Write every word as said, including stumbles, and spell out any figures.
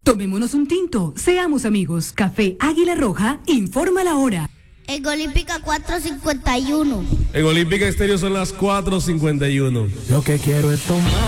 Tomémonos un tinto, seamos amigos. Café Águila Roja, informa la hora. En Olímpica cuatro cincuenta y uno. En Olímpica Estéreo son las cuatro cincuenta y uno. Lo que quiero es tomar.